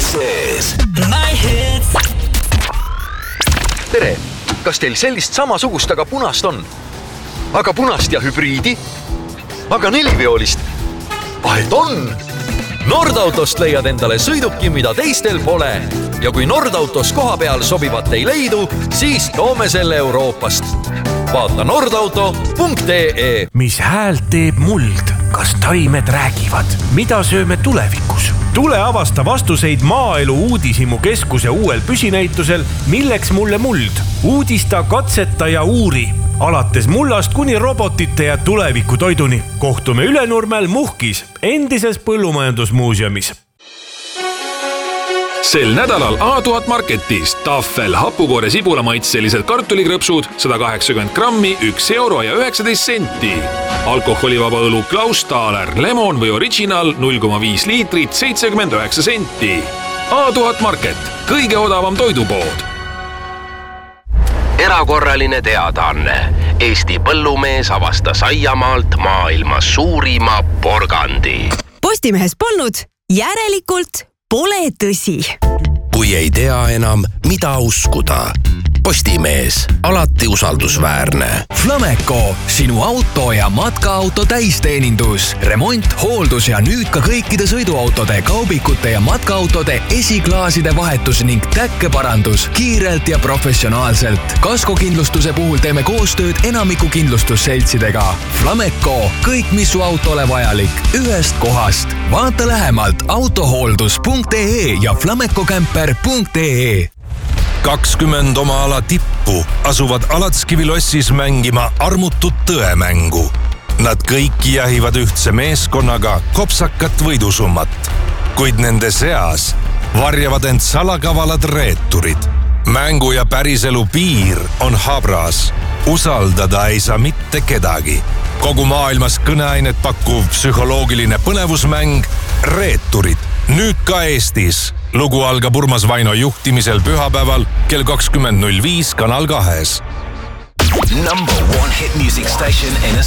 sees. My hits. Tere! Kas teil sellist samasugust, aga punast on? Aga punast ja hübriidi? Aga neliveolist? Vahet on! Nordautost leiad endale sõiduki, mida teistel pole. Ja kui Nordautos koha peal sobivat ei leidu, siis toome selle Euroopast. Vaata nordauto.ee. Mis häält teeb muld? Kas taimed räägivad? Mida sööme tulevikus? Tule avasta vastuseid Maaelu Uudishimu keskuse uuel püsinäitusel Milleks mulle muld? Uudista, katseta ja uuri. Alates mullast kuni robotite ja tuleviku toiduni. Kohtume Ülenurmel Muhkis, endises põllumajandusmuuseumis. Sel nädalal A1000 Marketis Tafel hapukoore sibulamaitselised kartulikrõpsud 180 grammi, 1 euro ja 19 senti. Alkoholivaba õlu Klaus Thaler, lemon või original 0,5 liitrit, 79 senti. A1000 Market, kõige odavam toidupood. Erakorraline teadaanne. Eesti põllumees avastas aiamaalt maailma suurima porgandi. Postimehes polnud, järelikult pole tõsi. Kui ei tea enam, mida uskuda. Postimees, alati usaldusväärne. Flameco, sinu auto ja matkaauto täisteenindus. Remont, hooldus ja nüüd ka kõikide sõiduautode, kaubikute ja matkaautode esiklaaside vahetus ning täkkeparandus kiirelt ja professionaalselt. Kaskokindlustuse puhul teeme koostööd enamiku kindlustusseltsidega. Flameco, kõik mis su autole vajalik, ühest kohast. Vaata lähemalt autohooldus.ee ja flamecocamper.ee. 20 oma ala tippu asuvad Alatskivi lossis mängima armutut tõemängu. Nad kõik jahivad ühtse meeskonnaga kopsakat võidusummat, kuid nende seas varjavad end salakavalad reeturid. Mängu ja päriselu piir on habras. Usaldada ei saa mitte kedagi. Kogu maailmas kõneainet pakkuv psühholoogiline põnevusmäng Reeturid. Nüüd ka Eestis. Lugu algab Urmas Vaino juhtimisel pühapäeval kell 20.05 Kanal 2. Number one hit music station in